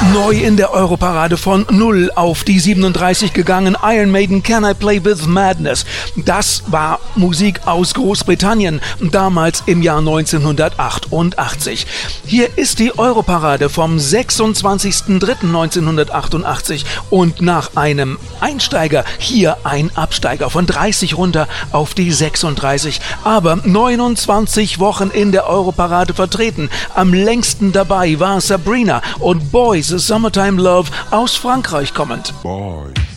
Neu in der Europarade von 0 auf die 37 gegangen, Iron Maiden, Can I Play With Madness. Das war Musik aus Großbritannien, damals im Jahr 1988. Hier ist die Europarade vom 26.03.1988 und nach einem Einsteiger hier ein Absteiger von 30 runter auf die 36. Aber 29 Wochen in der Europarade vertreten. Am längsten dabei war Sabrina und Boys, Summertime Love aus Frankreich kommend. Boy.